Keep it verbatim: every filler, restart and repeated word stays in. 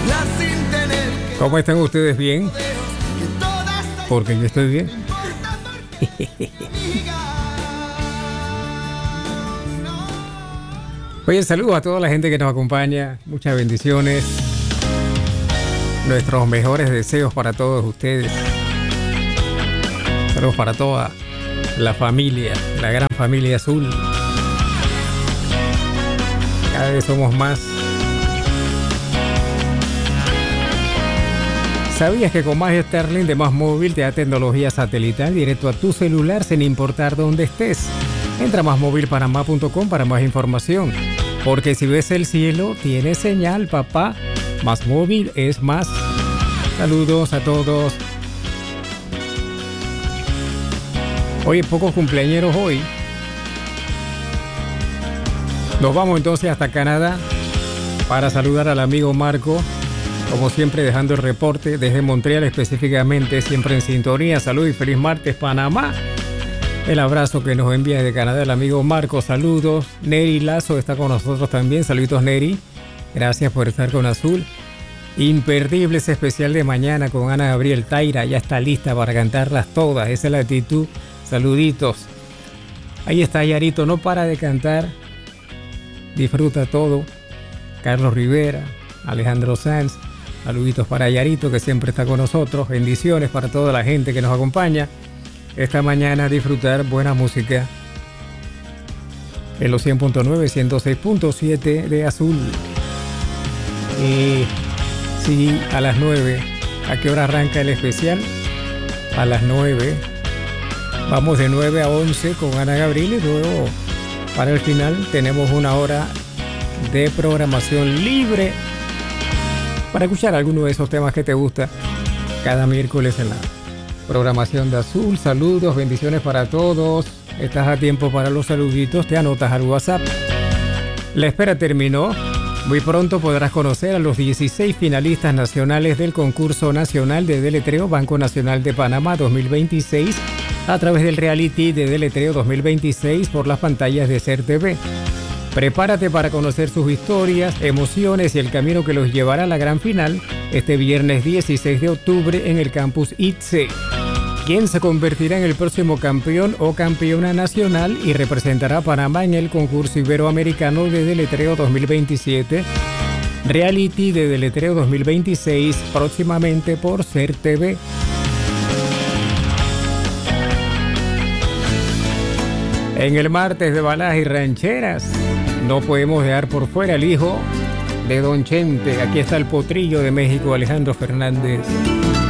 ¿Cómo están ustedes? ¿Bien? Porque yo estoy bien. Oye, saludos a toda la gente que nos acompaña. Muchas bendiciones. Nuestros mejores deseos para todos ustedes. Saludos para toda la familia, la gran familia azul. Cada vez somos más. ¿Sabías que con Más Sterling de Más Móvil te da tecnología satelital directo a tu celular sin importar dónde estés? Entra a más móvil panamá punto com para más información. Porque si ves el cielo, tiene señal, papá. Más Móvil es más. Saludos a todos. Oye, pocos cumpleañeros hoy. Nos vamos entonces hasta Canadá para saludar al amigo Marco. Como siempre, dejando el reporte desde Montreal específicamente, siempre en sintonía. Salud y feliz martes, Panamá. El abrazo que nos envía de Canadá el amigo Marco. Saludos. Neri Lazo está con nosotros también. Saluditos, Neri. Gracias por estar con Azul. Imperdible ese especial de mañana con Ana Gabriel Taira. Ya está lista para cantarlas todas. Esa es la actitud. Saluditos. Ahí está Yarito. No para de cantar. Disfruta todo. Carlos Rivera. Alejandro Sanz. Saluditos para Yarito, que siempre está con nosotros. Bendiciones para toda la gente que nos acompaña esta mañana a disfrutar buena música en los cien punto nueve, ciento seis punto siete de Azul. Y sí, a las nueve. ¿A qué hora arranca el especial? A las nueve. Vamos de nueve a once con Ana Gabriel y luego para el final tenemos una hora de programación libre para escuchar alguno de esos temas que te gusta cada miércoles en la programación de Azul. Saludos, bendiciones para todos. Estás a tiempo para los saluditos. Te anotas al WhatsApp. La espera terminó. Muy pronto podrás conocer a los dieciséis finalistas nacionales del concurso nacional de deletreo Banco Nacional de Panamá dos mil veintiséis a través del reality de deletreo dos mil veintiséis por las pantallas de Ser T V. Prepárate para conocer sus historias, emociones y el camino que los llevará a la gran final este viernes dieciséis de octubre en el campus I T S E. ¿Quién se convertirá en el próximo campeón o campeona nacional y representará a Panamá en el concurso iberoamericano de deletreo dos mil veintisiete? Reality de deletreo dos mil veintiséis próximamente por Ser T V. En el martes de baladas y rancheras, no podemos dejar por fuera el hijo de Don Chente. Aquí está el potrillo de México, Alejandro Fernández.